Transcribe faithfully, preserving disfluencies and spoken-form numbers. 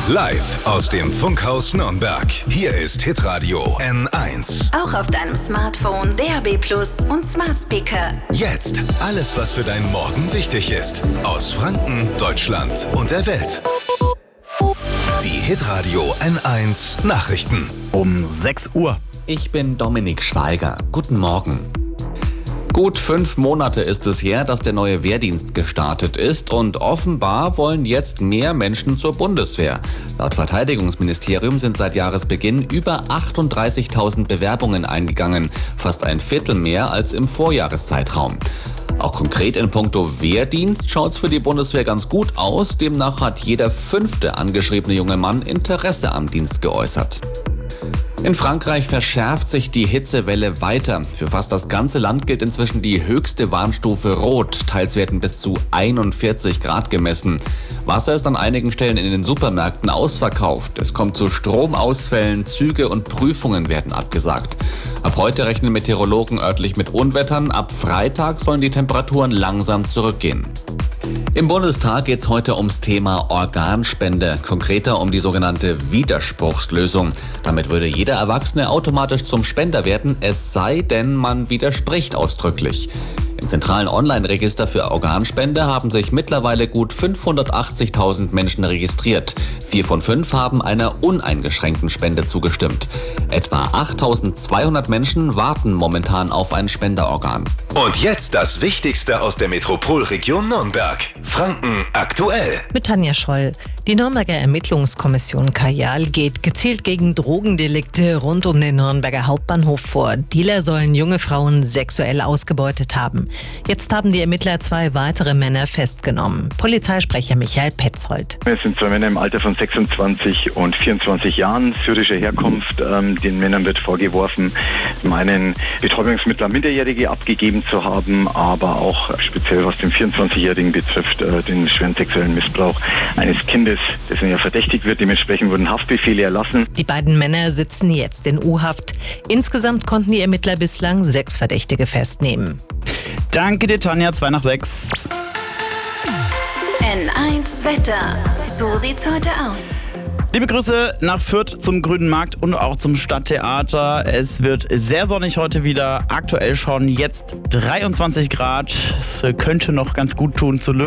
Live aus dem Funkhaus Nürnberg. Hier ist Hitradio N eins. Auch auf deinem Smartphone, D A B Plus und Smart Speaker. Jetzt alles, was für deinen Morgen wichtig ist. Aus Franken, Deutschland und der Welt. Die Hitradio N eins Nachrichten. Um sechs Uhr. Ich bin Dominik Schweiger. Guten Morgen. Gut fünf Monate ist es her, dass der neue Wehrdienst gestartet ist und offenbar wollen jetzt mehr Menschen zur Bundeswehr. Laut Verteidigungsministerium sind seit Jahresbeginn über achtunddreißigtausend Bewerbungen eingegangen, fast ein Viertel mehr als im Vorjahreszeitraum. Auch konkret in puncto Wehrdienst schaut's für die Bundeswehr ganz gut aus. Demnach hat jeder fünfte angeschriebene junge Mann Interesse am Dienst geäußert. In Frankreich verschärft sich die Hitzewelle weiter. Für fast das ganze Land gilt inzwischen die höchste Warnstufe Rot. Teils werden bis zu einundvierzig Grad gemessen. Wasser ist an einigen Stellen in den Supermärkten ausverkauft. Es kommt zu Stromausfällen, Züge und Prüfungen werden abgesagt. Ab heute rechnen Meteorologen örtlich mit Unwettern. Ab Freitag sollen die Temperaturen langsam zurückgehen. Im Bundestag geht es heute ums Thema Organspende, konkreter um die sogenannte Widerspruchslösung. Damit würde jeder Erwachsene automatisch zum Spender werden, es sei denn, man widerspricht ausdrücklich. Im zentralen Online-Register für Organspende haben sich mittlerweile gut fünfhundertachtzigtausend Menschen registriert. Vier von fünf haben einer uneingeschränkten Spende zugestimmt. Etwa achttausendzweihundert Menschen warten momentan auf ein Spenderorgan. Und jetzt das Wichtigste aus der Metropolregion Nürnberg. Franken aktuell. Mit Tanja Scholl. Die Nürnberger Ermittlungskommission Kajal geht gezielt gegen Drogendelikte rund um den Nürnberger Hauptbahnhof vor. Dealer sollen junge Frauen sexuell ausgebeutet haben. Jetzt haben die Ermittler zwei weitere Männer festgenommen. Polizeisprecher Michael Petzold. Es sind zwei Männer im Alter von sechsundzwanzig und vierundzwanzig Jahren syrischer Herkunft. Den Männern wird vorgeworfen, zum einen Betäubungsmittel an Minderjährige abgegeben zu haben, aber auch speziell was den vierundzwanzigjährigen betrifft, den schweren sexuellen Missbrauch eines Kindes, dessen ja verdächtigt wird. Dementsprechend wurden Haftbefehle erlassen. Die beiden Männer sitzen jetzt in U-Haft. Insgesamt konnten die Ermittler bislang sechs Verdächtige festnehmen. Danke dir, Tanja. zwei nach sechs. N eins Wetter. So sieht's heute aus. Liebe Grüße nach Fürth zum Grünen Markt und auch zum Stadttheater. Es wird sehr sonnig heute wieder. Aktuell schon jetzt dreiundzwanzig Grad. Es könnte noch ganz gut tun zu lüften.